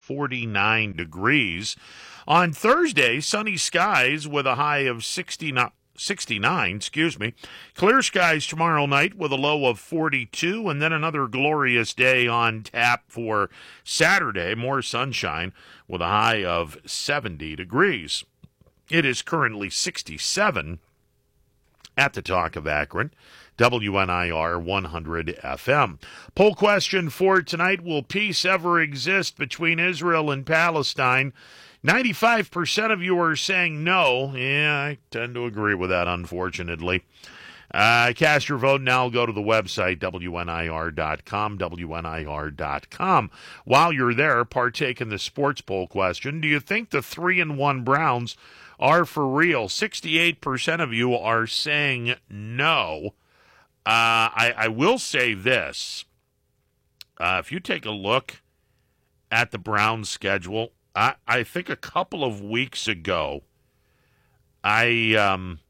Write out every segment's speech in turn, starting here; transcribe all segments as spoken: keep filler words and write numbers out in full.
forty-nine degrees. On Thursday, sunny skies with a high of sixty-nine. sixty-nine, excuse me. Clear skies tomorrow night with a low of forty-two, and then another glorious day on tap for Saturday. More sunshine with a high of seventy degrees. It is currently sixty-seven at the Talk of Akron, W N I R one hundred F M. Poll question for tonight: will peace ever exist between Israel and Palestine? ninety-five percent of you are saying no. Yeah, I tend to agree with that, unfortunately. Uh, cast your vote now. Go to the website, W N I R dot com, W N I R dot com. While you're there, partake in the sports poll question. Do you think the three and one Browns are for real? sixty-eight percent of you are saying no. Uh, I, I will say this. Uh, if you take a look at the Browns' schedule, I, I think a couple of weeks ago, I um,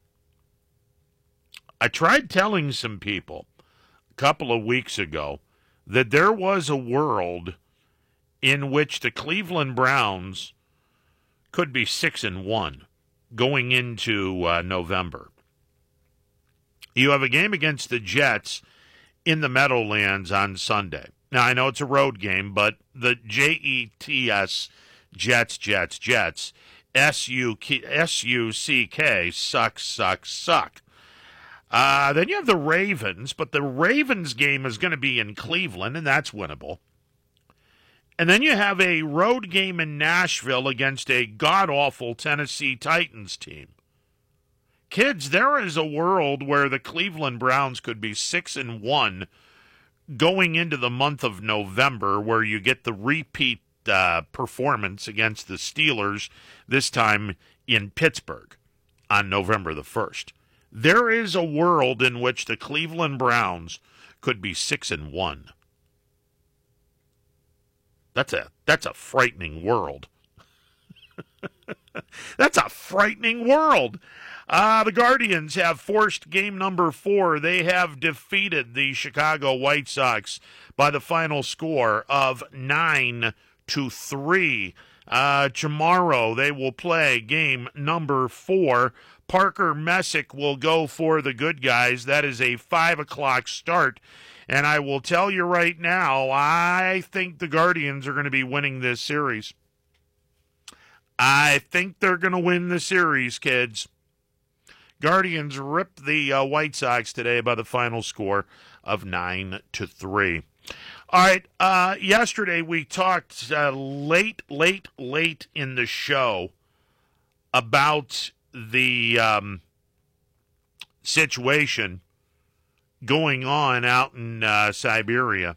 I tried telling some people a couple of weeks ago that there was a world in which the Cleveland Browns could be six and one going into uh, November. You have a game against the Jets in the Meadowlands on Sunday. Now, I know it's a road game, but the J E T S, Jets, Jets, Jets, S U C K, suck, suck, suck. Uh, then you have the Ravens, but the Ravens game is going to be in Cleveland, and that's winnable. And then you have a road game in Nashville against a god-awful Tennessee Titans team. Kids, there is a world where the Cleveland Browns could be six and one going into the month of November, where you get the repeat uh, performance against the Steelers, this time in Pittsburgh on November the first. There is a world in which the Cleveland Browns could be six and one. That's a that's a frightening world. That's a frightening world. Uh, the Guardians have forced game number four. They have defeated the Chicago White Sox by the final score of nine to three. Uh, tomorrow they will play game number four. Parker Messick will go for the good guys. That is a five o'clock start. And I will tell you right now, I think the Guardians are going to be winning this series. I think they're going to win the series, kids. Guardians ripped the uh, White Sox today by the final score of nine to three. All right, uh, yesterday we talked uh, late, late, late in the show about the um, situation going on out in uh, Siberia.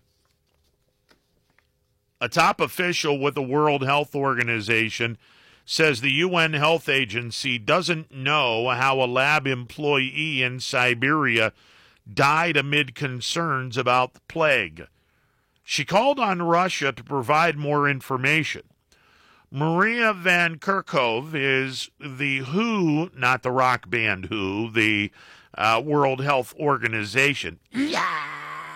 A top official with the World Health Organization says the U N Health Agency doesn't know how a lab employee in Siberia died amid concerns about the plague. She called on Russia to provide more information. Maria Van Kerkhove is the W H O, not the rock band W H O, the uh, World Health Organization. Yeah.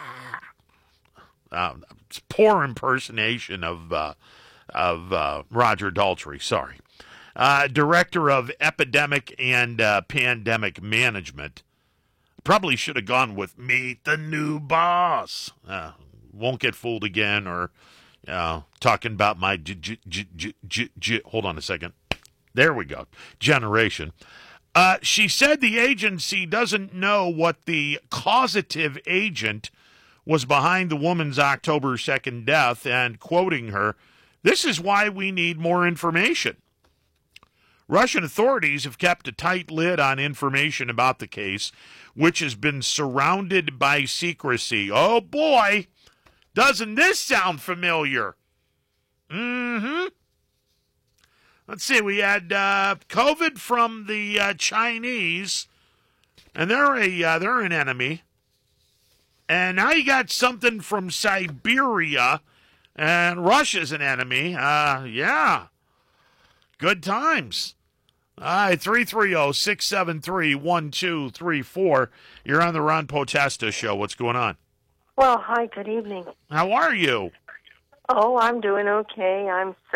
Uh, it's poor impersonation of uh, of uh, Roger Daltrey, sorry. Uh, Director of Epidemic and uh, Pandemic Management. Probably should have gone with Meet the New Boss. Uh, won't get fooled again, or uh, talking about my, j- j- j- j- j- j- hold on a second. There we go. Generation. Uh, she said the agency doesn't know what the causative agent was behind the woman's October second death, and quoting her, "This is why we need more information." Russian authorities have kept a tight lid on information about the case, which has been surrounded by secrecy. Oh boy, doesn't this sound familiar? Mm-hmm. Let's see, we had uh, COVID from the uh, Chinese, and they're a uh, they're an enemy. And now you got something from Siberia, and Russia's an enemy. Uh, yeah. Good times. All right, three three zero, six seven three, one two three four. You're on the Ron Potesta Show. What's going on? Well, hi, good evening. How are you? Oh, I'm doing okay. I'm